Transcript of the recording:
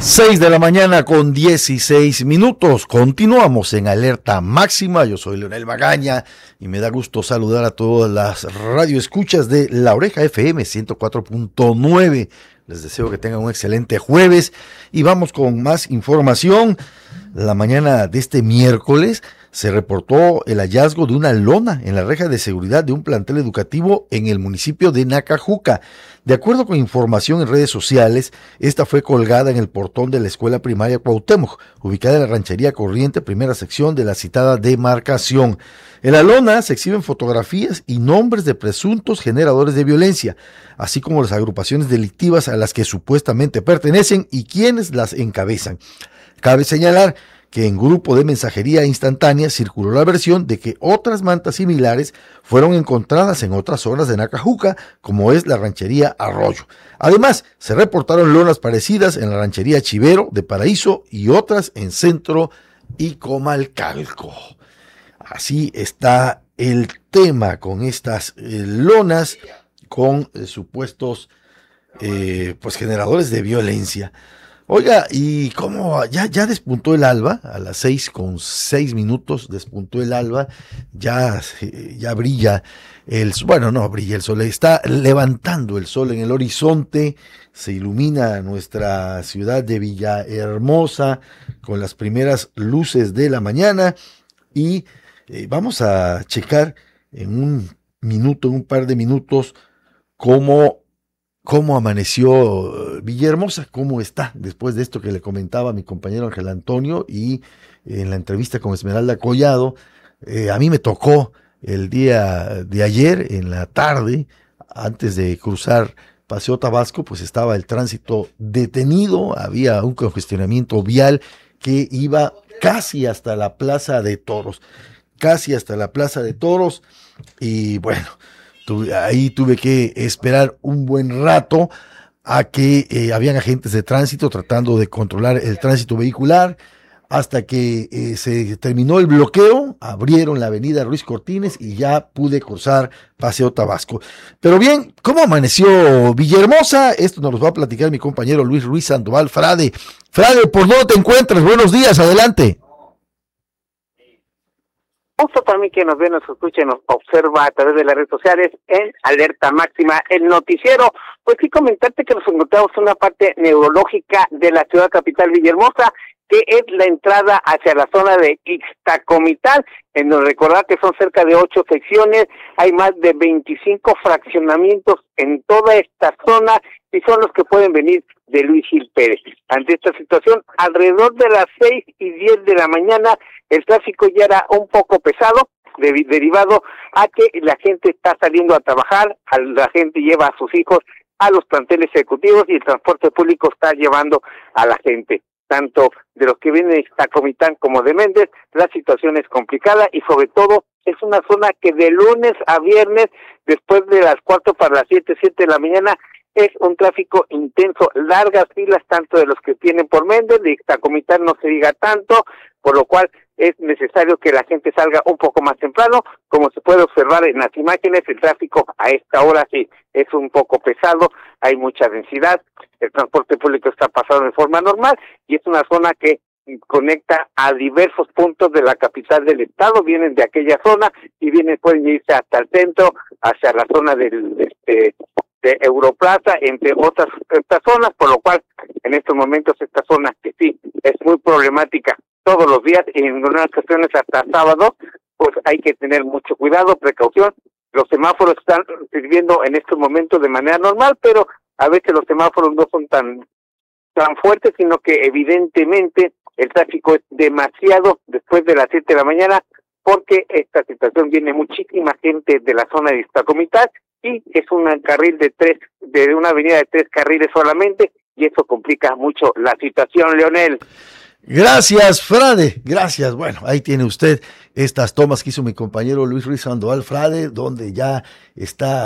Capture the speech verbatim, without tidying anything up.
Seis de la mañana con dieciséis minutos. Continuamos en alerta máxima. Yo soy Leonel Magaña y me da gusto saludar a todas las radioescuchas de La Oreja F M ciento cuatro punto nueve. Les deseo que tengan un excelente jueves y vamos con más información. La mañana de este miércoles se reportó el hallazgo de una lona en la reja de seguridad de un plantel educativo en el municipio de Nacajuca. De acuerdo con información en redes sociales, esta fue colgada en el portón de la escuela primaria Cuauhtémoc, ubicada en la ranchería Corriente, primera sección de la citada demarcación. En la lona se exhiben fotografías y nombres de presuntos generadores de violencia, así como las agrupaciones delictivas a las que supuestamente pertenecen y quienes las encabezan. Cabe señalar que en grupo de mensajería instantánea circuló la versión de que otras mantas similares fueron encontradas en otras zonas de Nacajuca, como es la ranchería Arroyo. Además, se reportaron lonas parecidas en la ranchería Chivero de Paraíso y otras en Centro y Comalcalco. Así está el tema con estas eh, lonas con eh, supuestos eh, pues generadores de violencia. Oiga, y cómo ya, ya despuntó el alba, a las seis con seis minutos despuntó el alba, ya, ya brilla el sol, bueno, no brilla el sol, está levantando el sol en el horizonte, se ilumina nuestra ciudad de Villahermosa con las primeras luces de la mañana y eh, vamos a checar en un minuto, en un par de minutos, cómo ¿Cómo amaneció Villahermosa? ¿Cómo está? Después de esto que le comentaba a mi compañero Ángel Antonio y en la entrevista con Esmeralda Collado, eh, a mí me tocó el día de ayer en la tarde, antes de cruzar Paseo Tabasco, pues estaba el tránsito detenido, había un congestionamiento vial que iba casi hasta la Plaza de Toros, casi hasta la Plaza de Toros y bueno, Tuve, ahí tuve que esperar un buen rato a que eh, habían agentes de tránsito tratando de controlar el tránsito vehicular hasta que eh, se terminó el bloqueo, abrieron la avenida Ruiz Cortines y ya pude cruzar Paseo Tabasco. Pero bien, ¿cómo amaneció Villahermosa? Esto nos lo va a platicar mi compañero Luis Ruiz Sandoval Frade. Frade, ¿por dónde te encuentras? Buenos días, adelante. Justo también que nos ve, nos escucha y nos observa a través de las redes sociales en Alerta Máxima, el noticiero. Pues sí, comentarte que nos encontramos en una parte neurológica de la ciudad capital Villahermosa, que es la entrada hacia la zona de Ixtacomitán, en donde recordar que son cerca de ocho secciones, hay más de veinticinco fraccionamientos en toda esta zona y son los que pueden venir de Luis Gil Pérez. Ante esta situación, alrededor de las seis y diez de la mañana, el tráfico ya era un poco pesado, de, derivado a que la gente está saliendo a trabajar, a, la gente lleva a sus hijos a los planteles ejecutivos y el transporte público está llevando a la gente. Tanto de los que vienen de Ixtacomitán como de Méndez, la situación es complicada y sobre todo es una zona que de lunes a viernes, después de las cuatro para las siete, siete de la mañana, es un tráfico intenso, largas filas tanto de los que vienen por Méndez, de Ixtacomitán no se diga tanto, por lo cual es necesario que la gente salga un poco más temprano. Como se puede observar en las imágenes, el tráfico a esta hora sí es un poco pesado, hay mucha densidad, el transporte público está pasando de forma normal y es una zona que conecta a diversos puntos de la capital del estado, vienen de aquella zona y vienen, pueden irse hasta el centro, hacia la zona del este de Europlaza, entre otras estas zonas, por lo cual en estos momentos esta zona que sí es muy problemática todos los días y en algunas ocasiones hasta sábado, pues hay que tener mucho cuidado, precaución. Los semáforos están sirviendo en estos momentos de manera normal, pero a veces los semáforos no son tan tan fuertes, sino que evidentemente el tráfico es demasiado después de las siete de la mañana, porque esta situación viene muchísima gente de la zona de Ixtacomitán y es un carril de tres, de una avenida de tres carriles solamente, y eso complica mucho la situación, Leonel. Gracias, Frade, gracias. Bueno, ahí tiene usted estas tomas que hizo mi compañero Luis Ruiz Sandoval Frade, donde ya está